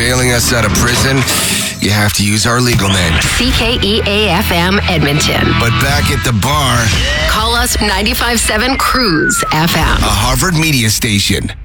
bailing us out of prison, you have to use our legal name. CKEA-FM Edmonton. But back at the bar, Call us 95.7 Cruise FM. a Harvard media station.